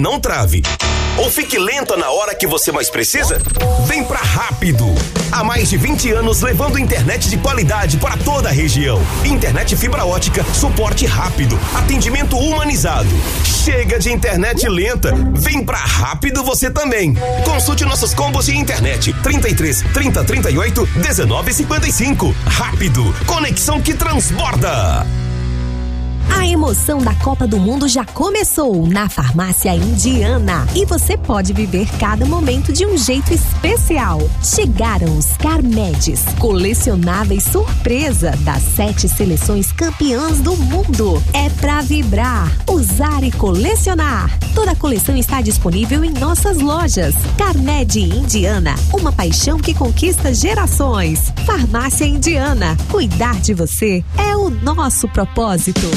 não trave. Ou fique lenta na hora que você mais precisa? Vem pra Rápido. Há mais de 20 anos levando internet de qualidade para toda a região. Internet fibra ótica, suporte rápido, atendimento humanizado. Chega de internet lenta. Vem pra Rápido você também. Consulte nossos combos de internet. 33 30 38 19 55. Rápido. Conexão que transborda. A emoção da Copa do Mundo já começou na Farmácia Indiana e você pode viver cada momento de um jeito especial. Chegaram os Carmedes, colecionáveis surpresa das 7 seleções campeãs do mundo. É pra vibrar, usar e colecionar. Toda a coleção está disponível em nossas lojas. Carmed Indiana, uma paixão que conquista gerações. Farmácia Indiana, cuidar de você é o nosso propósito.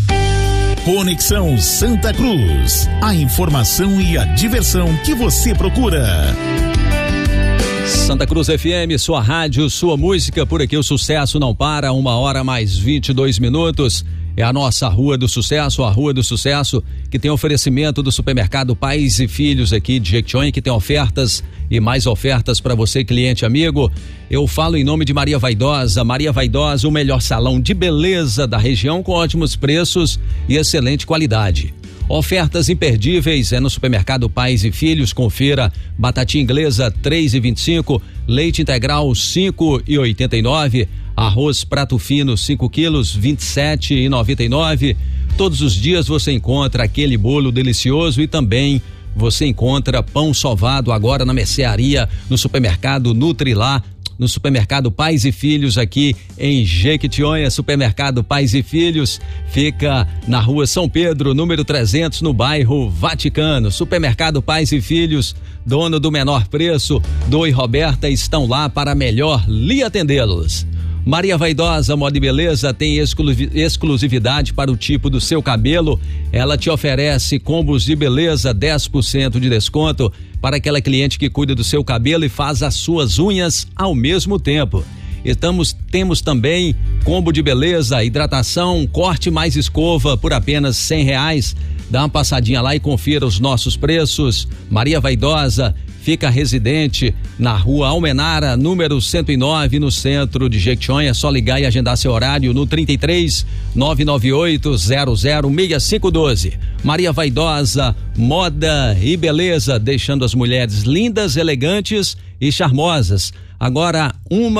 Conexão Santa Cruz, a informação e a diversão que você procura. Santa Cruz FM, sua rádio, sua música, por aqui o sucesso não para, 1h mais 22 minutos. É a nossa Rua do Sucesso, a Rua do Sucesso, que tem oferecimento do supermercado Pais e Filhos aqui de Jequitinhonha, que tem ofertas e mais ofertas para você, cliente amigo. Eu falo em nome de Maria Vaidosa. Maria Vaidosa, o melhor salão de beleza da região, com ótimos preços e excelente qualidade. Ofertas imperdíveis é no supermercado Pais e Filhos. Confira: batatinha inglesa 3,25, leite integral 5,89, arroz prato fino 5 quilos 27,99. Todos os dias você encontra aquele bolo delicioso e também você encontra pão sovado agora na mercearia, no supermercado Nutrilá, no supermercado Pais e Filhos aqui em Jequitinhonha. Supermercado Pais e Filhos fica na rua São Pedro, número 300, no bairro Vaticano. Supermercado Pais e Filhos, dono do menor preço, Dô e Roberta estão lá para melhor lhe atendê-los. Maria Vaidosa Moda e Beleza tem exclusividade para o tipo do seu cabelo. Ela te oferece combos de beleza, 10% de desconto para aquela cliente que cuida do seu cabelo e faz as suas unhas ao mesmo tempo. Temos também combo de beleza, hidratação, corte mais escova por apenas R$100. Dá uma passadinha lá e confira os nossos preços. Maria Vaidosa fica residente na rua Almenara, número 109, no centro de Jequitinhonha. É só ligar e agendar seu horário no 33 998 00 6512. Maria Vaidosa, moda e beleza, deixando as mulheres lindas, elegantes e charmosas. Agora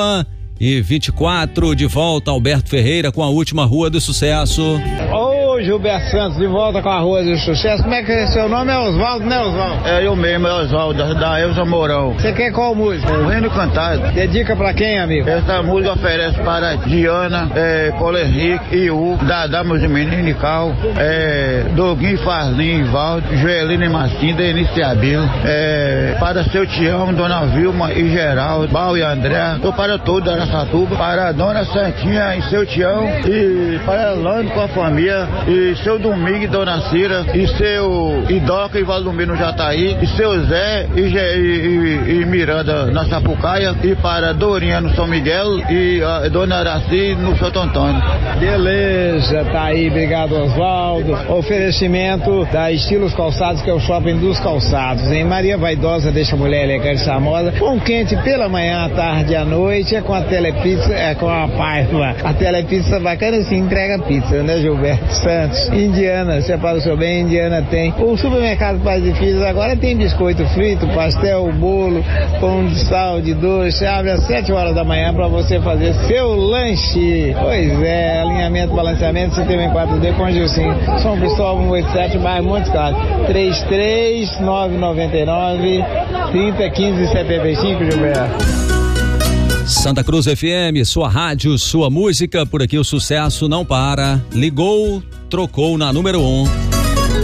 1h24, de volta Alberto Ferreira com a última Rua do Sucesso. Ô, Gilberto Santos, de volta com a Rua do Sucesso. Como é que é seu nome? É Oswaldo, né, Oswaldo? É eu mesmo, é Oswaldo, da Elza Mourão. Você quer qual música? O Reino Cantado. Dedica pra quem, amigo? Essa música oferece para Diana, Paulo Henrique, Iu, Damas de Meninical, Doguinho, Farlinho, Ivaldo, Joelina e Marcinho, Denise e Abel, para seu Tião, Dona Vilma e Geraldo, Bal e André, para todo Araçatuba, para Dona Santinha e seu Tião, e para Lando com a família, e seu Domingo e Dona Cira, e seu Idoca e Valdomiro no Jataí, e seu Zé e Miranda na Sapucaia, e para Dorinha no São Miguel e Dona Araci no Santo Antônio. Beleza, tá aí, obrigado, Oswaldo. Oferecimento da Estilos Calçados, que é o shopping dos calçados, em Maria Vaidosa, deixa a mulher elegante e charmosa. Pão quente pela manhã, à tarde e à noite, é com a Telepizza, é com a Paiva. A Telepizza bacana assim, entrega pizza, né, Gilberto Santos? Indiana, separa o seu bem, Indiana tem. O supermercado Pais e Filhos agora tem biscoito frito, pastel, bolo, pão de sal, de doce, abre às 7 horas da manhã para você fazer seu lanche. Pois é, alinhamento, balanceamento, sistema em 4D com Gilcinho. São Cristóvão 187, bairro Montes Claros. 33999 301575, Gilberto. Santa Cruz FM, sua rádio, sua música, por aqui o sucesso não para. Ligou, trocou na número 1.